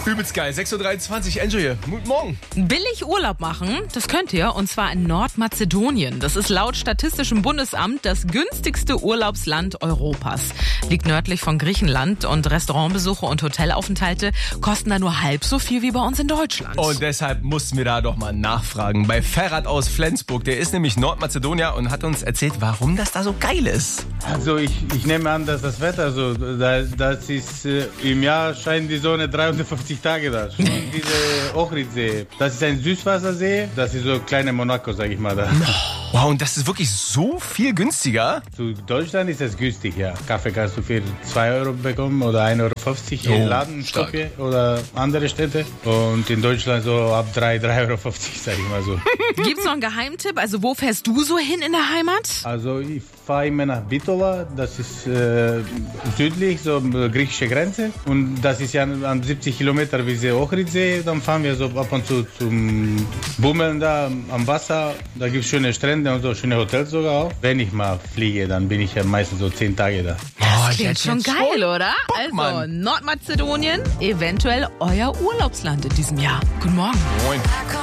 Übelst geil, 6.23 Uhr, Enjoy. Guten Morgen. Billig Urlaub machen, das könnt ihr, und zwar in Nordmazedonien. Das ist laut Statistischem Bundesamt das günstigste Urlaubsland Europas. Liegt nördlich von Griechenland und Restaurantbesuche und Hotelaufenthalte kosten da nur halb so viel wie bei uns in Deutschland. Und deshalb mussten wir da doch mal nachfragen. Bei Ferhat aus Flensburg, der ist nämlich Nordmazedonier und hat uns erzählt, warum das da so geil ist. Also ich nehme an, dass das Wetter so, das ist im Jahr scheint die Sonne 350 Tage da. Und diese Ohridsee, das ist ein Süßwassersee, das ist so kleine Monaco, sag ich mal da. Wow, und das ist wirklich so viel günstiger? Zu Deutschland ist das günstig, ja. Kaffee kannst du für 2 Euro bekommen oder 1,50 Euro im Laden in Skopje oder andere Städte. Und in Deutschland so ab 3,50 Euro, sag ich mal so. Gibt's noch einen Geheimtipp? Also wo fährst du so hin in der Heimat? Also ich fahre immer nach Bitola, das ist südlich, so griechische Grenze. Und das ist ja an 70 Kilometer wie der Ohridsee. Dann fahren wir so ab und zu zum Bummeln da am Wasser. Da gibt es schöne Strände und so, schöne Hotels sogar auch. Wenn ich mal fliege, dann bin ich ja meistens so 10 Tage da. Das klingt schon geil, oder? Bock, Also Mann. Nordmazedonien, eventuell euer Urlaubsland in diesem Jahr. Guten Morgen. Moin.